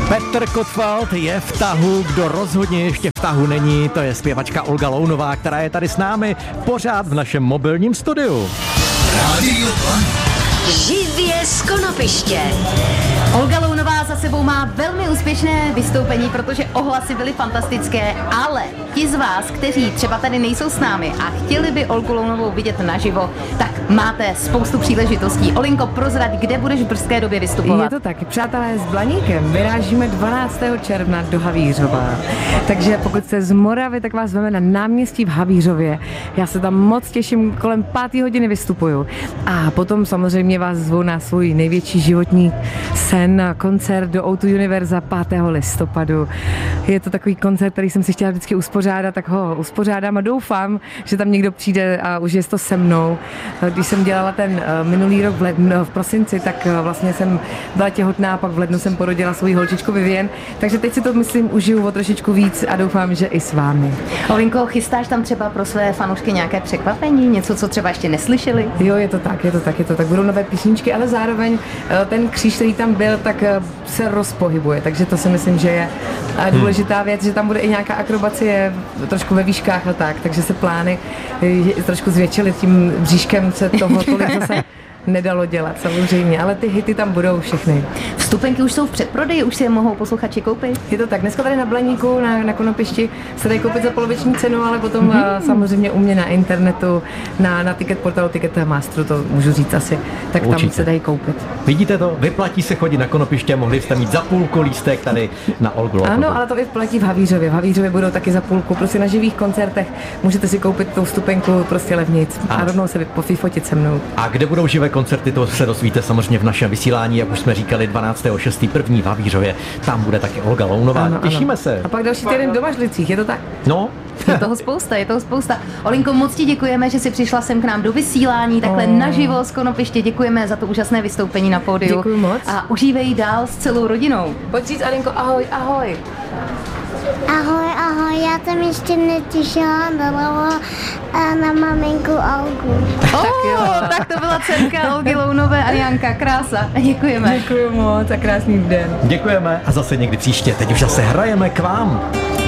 Petr Kotwald je v tahu, kdo rozhodně ještě v tahu není, to je zpěvačka Olga Lounová, která je tady s námi pořád v našem mobilním studiu. Radio Živě z konopiště. Olga Lounová za sebou má velmi úspěšné vystoupení, protože ohlasy byly fantastické, ale ti z vás, kteří třeba tady nejsou s námi a chtěli by Olgu Lounovou vidět naživo, tak máte spoustu příležitostí. Olinko, prozrať, kde budeš v brzké době vystupovat? Je to tak, přátelé, s Blaníkem vyrážíme 12. června do Havířova. Takže pokud jste z Moravy, tak vás veme na náměstí v Havířově. Já se tam moc těším, kolem 5. hodiny vystupuju. A potom samozřejmě vás zvu na svůj největší životní sen, koncert do O2 Univerza 5. listopadu. Je to takový koncert, který jsem si chtěla vždycky uspořádat, tak ho uspořádám a doufám, že tam někdo přijde a užije to se mnou. Když jsem dělala ten minulý rok v prosinci, tak vlastně jsem byla těhotná, pak v lednu jsem porodila svou holčičku Vivien, takže teď si to myslím užiju o trošičku víc a doufám, že i s vámi. Olinko, chystáš tam třeba pro své fanoušky nějaké překvapení, něco, co třeba ještě neslyšeli? Jo, je to tak. Budou nové písničky, ale zároveň ten kříž, který tam byl, tak se rozpohybuje, takže to si myslím, že je důležitá věc, že tam bude i nějaká akrobacie trošku ve výškách a tak, takže se plány trošku zvětšily, tím bříškem se toho tolik zase nedalo dělat samozřejmě, ale ty hity tam budou všechny. Vstupenky už jsou v předprodeji, už si je mohou posluchači koupit? Je to tak, dneska tady na Blaníku, na Konopišti se dají koupit za poloviční cenu, ale potom samozřejmě u mě na internetu, na ticket portálu Ticketmasteru, to můžu říct asi, tak určitě. Tam se dají koupit. Vidíte to? Vyplatí se chodit na Konopiště, mohli jste mít za půlku lístek tady na Olgu Lounovou. Ano, ale to i platí v Havířově. V Havířově budou taky za půlku, prostě na živých koncertech můžete si koupit tou vstupenku prostě levnic a rovnou se pofotit se mnou. A kde budou živé koncerty, to se dozvíte samozřejmě v našem vysílání, jak už jsme říkali, 12.6. první v Havířově. Tam bude taky Olga Lounová. Ano, těšíme se. A pak další týden do Mažlicích, je to tak? No. Je toho spousta. Olinko, moc ti děkujeme, že jsi přišla sem k nám do vysílání, takhle naživo z Konopiště. Děkujeme za to úžasné vystoupení na pódiu. Děkuji moc. A užívej dál s celou rodinou. Pojď říct, Alinko, ahoj, ahoj. Ahoj, já jsem ještě netěšila na maminku Olgu. Tak to byla dcerka Olgy Lounové a Janka, krása. Děkujeme. Děkuji moc a krásný den. Děkujeme a zase někdy příště. Teď už zase hrajeme k vám.